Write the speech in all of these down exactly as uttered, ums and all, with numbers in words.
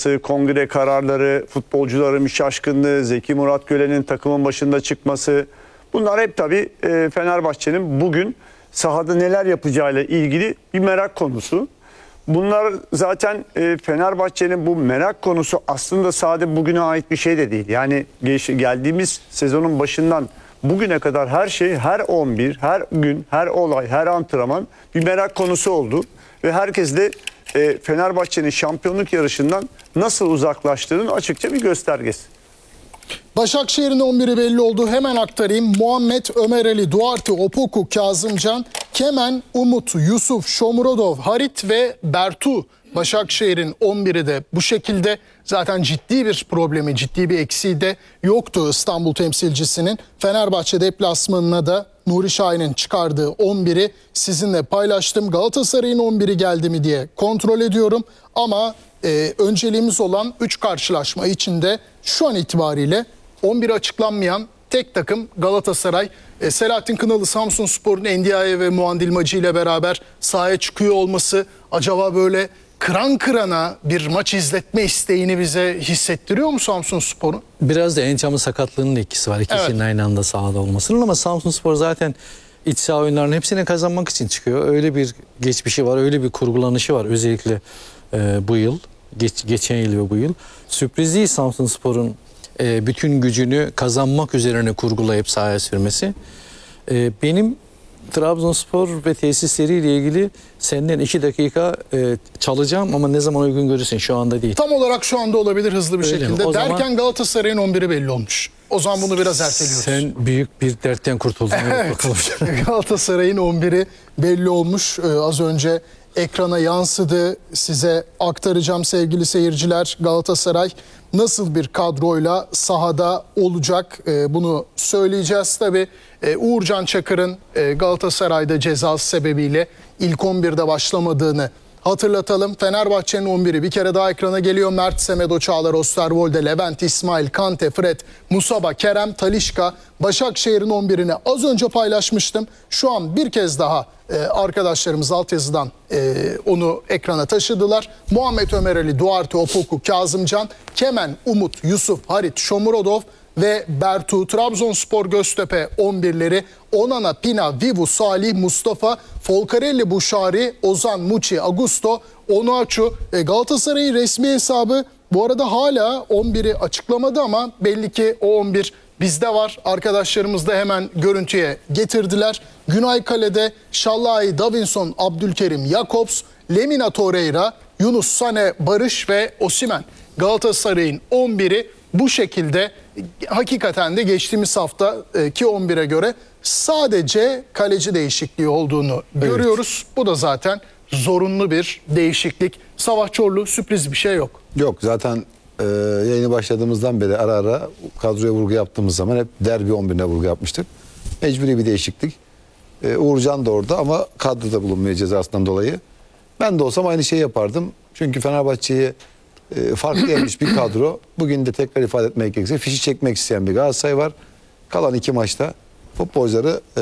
çıkması, kongre kararları, futbolcuların bir şaşkınlığı, Zeki Murat Gölen'in takımın başında çıkması, bunlar hep tabii e, Fenerbahçe'nin bugün sahada neler yapacağıyla ilgili bir merak konusu. Bunlar zaten e, Fenerbahçe'nin bu merak konusu aslında sadece bugüne ait bir şey de değil. Yani geç, geldiğimiz sezonun başından bugüne kadar her şey, her on bir, her gün, her olay, her antrenman bir merak konusu oldu. Ve herkes de e, Fenerbahçe'nin şampiyonluk yarışından nasıl uzaklaştığının açıkça bir göstergesi. Başakşehir'in on biri belli oldu. Hemen aktarayım. Muhammed, Ömer Ali, Duarte, Opoku, Kazımcan, Kemen, Umut, Yusuf, Shomurodov, Harit ve Bertu. Başakşehir'in on biri de bu şekilde. Zaten ciddi bir problemi, ciddi bir eksiği de yoktu İstanbul temsilcisinin. Fenerbahçe deplasmanına da Nuri Şahin'in çıkardığı on biri sizinle paylaştım. Galatasaray'ın on biri geldi mi diye kontrol ediyorum. Ama e, önceliğimiz olan üç karşılaşma içinde şu an itibariyle on biri açıklanmayan tek takım Galatasaray. E, Selahattin Kınalı Samsunspor'un Endiaye ve Muandilmacı ile beraber sahaya çıkıyor olması acaba böyle kıran kırana bir maç izletme isteğini bize hissettiriyor mu Samsunspor'un? Biraz da Encam'ın sakatlığının da etkisi var. İkisinin evet. aynı anda sahada olmasının, ama Samsunspor zaten iç saha oyunlarının hepsini kazanmak için çıkıyor. Öyle bir geçmişi var, öyle bir kurgulanışı var özellikle e, bu yıl, geç, geçen yıl ve bu yıl. Sürpriz değil Samsunspor'un e, bütün gücünü kazanmak üzerine kurgulayıp sahaya sürmesi. E, benim Trabzonspor ve tesisleriyle ilgili senden iki dakika e, çalacağım ama ne zaman uygun görürsün, şu anda değil. Tam olarak şu anda olabilir, hızlı bir Öyle şekilde. mi? Derken zaman, Galatasaray'ın on biri belli olmuş. O zaman bunu biraz erteliyoruz. Sen büyük bir dertten kurtuldun. Evet. Galatasaray'ın on biri belli olmuş. Ee, az önce ekrana yansıdı. Size aktaracağım sevgili seyirciler. Galatasaray nasıl bir kadroyla sahada olacak, ee, bunu söyleyeceğiz. Tabii e, Uğurcan Çakır'ın e, Galatasaray'da cezası sebebiyle ilk on birde başlamadığını hatırlatalım. Fenerbahçe'nin on biri bir kere daha ekrana geliyor. Mert, Semedo, Çağlar, Osterwolde, Levent, İsmail, Kante, Fred, Musaba, Kerem, Talisca. Başakşehir'in on birini az önce paylaşmıştım. Şu an bir kez daha e, arkadaşlarımız altyazıdan e, onu ekrana taşıdılar. Muhammed, Ömer Ali, Duarte, Opoku, Kazımcan, Kemen, Umut, Yusuf, Harit, Shomurodov ve Bertu. Trabzonspor Göztepe on birleri Onana, Pina, Vivu, Salih, Mustafa, Folcarelli, Buşari, Ozan, Muçi, Augusto, Onuachu. E, Galatasaray'ın resmi hesabı bu arada hala on biri açıklamadı ama belli ki o on bir bizde var. Arkadaşlarımız da hemen görüntüye getirdiler. Günay Kale'de Şallai, Davinson, Abdülkerim, Jakobs, Lemina Torreira, Yunus, Sane, Barış ve Osimhen. Galatasaray'ın on biri bu şekilde. Hakikaten de geçtiğimiz haftaki on bire göre sadece kaleci değişikliği olduğunu evet. görüyoruz. Bu da zaten zorunlu bir değişiklik. Savaş Çorlu, sürpriz bir şey yok. Yok, zaten e, yayını başladığımızdan beri ara ara kadroya vurgu yaptığımız zaman hep derbi on birine vurgu yapmıştık. Mecburi bir değişiklik. E, Uğurcan da orada ama kadroda bulunmuyor cezasından dolayı. Ben de olsam aynı şeyi yapardım. Çünkü Fenerbahçe'yi e, farklı yenmiş bir kadro. Bugün de tekrar ifade etmek gerekirse fişi çekmek isteyen bir Galatasaray var. Kalan iki maçta futbolcuları e,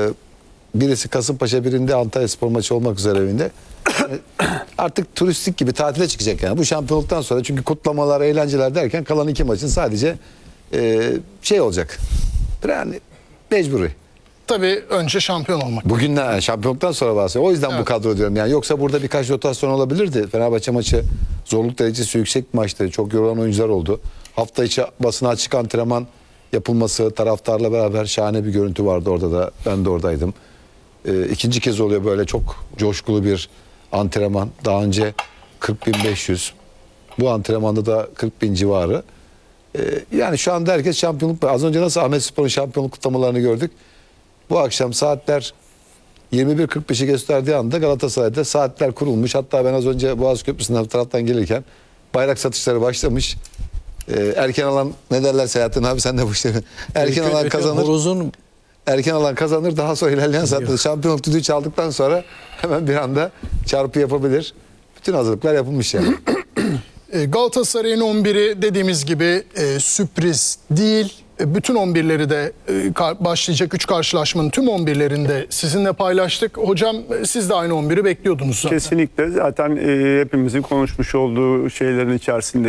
birisi Kasımpaşa, birinde Antalyaspor maçı olmak üzere evinde. Yani artık turistik gibi tatile çıkacak yani bu şampiyonluktan sonra, çünkü kutlamalar, eğlenceler derken kalan iki maçın sadece e, şey olacak. Yani mecburi. Tabii önce şampiyon olmak. Bugün yani şampiyonluktan sonra bahsediyorum. O yüzden evet. bu kadro diyorum. Yani yoksa burada birkaç rotasyon olabilirdi. Fenerbahçe maçı zorluk derecesi yüksek bir maçtı. Çok yorulan oyuncular oldu. Hafta içi basına açık antrenman yapılması, taraftarla beraber şahane bir görüntü vardı orada da. Ben de oradaydım. E, ikinci kez oluyor böyle çok coşkulu bir antrenman. Daha önce kırk bin beş yüz. Bu antrenmanda da kırk bin civarı. Ee, yani şu anda herkes şampiyonluk. Az önce nasıl Ahmetspor'un şampiyonluk kutlamalarını gördük. Bu akşam saatler yirmi bir kırk beşi gösterdiği anda Galatasaray'da saatler kurulmuş. Hatta ben az önce Boğaz Köprüsü'nden taraftan gelirken bayrak satışları başlamış. Ee, erken alan, ne derler Selahattin abi, sen de bu işte. Erken alan kazanır. Horozun... Erken alan kazanır. Daha sonra ilerleyen saatte şampiyonluk düdüğü çaldıktan sonra hemen bir anda çarpı yapabilir. Bütün hazırlıklar yapılmış yani. Galatasaray'ın on biri dediğimiz gibi e, sürpriz değil. E, bütün on birleri de e, başlayacak üç karşılaşmanın tüm on birlerini de sizinle paylaştık. Hocam siz de aynı on biri bekliyordunuz zaten. Kesinlikle, zaten e, hepimizin konuşmuş olduğu şeylerin içerisinde